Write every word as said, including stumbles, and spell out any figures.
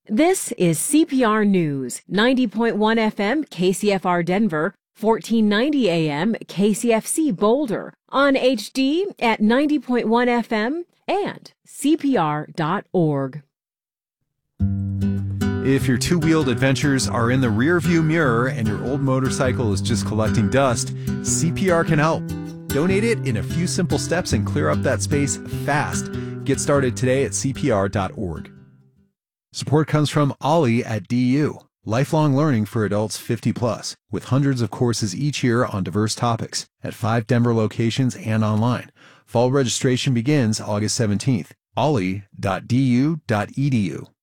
This is C P R News, ninety point one F M K C F R Denver, fourteen ninety A M K C F C Boulder, on H D at ninety point one F M and C P R dot org. If your two-wheeled adventures are in the rearview mirror and your old motorcycle is just collecting dust, C P R can help. Donate it in a few simple steps and clear up that space fast. Get started today at C P R dot org. Support comes from Ollie at D U, lifelong learning for adults fifty plus, with hundreds of courses each year on diverse topics at five Denver locations and online. Fall registration begins August seventeenth. ollie dot d u dot e d u.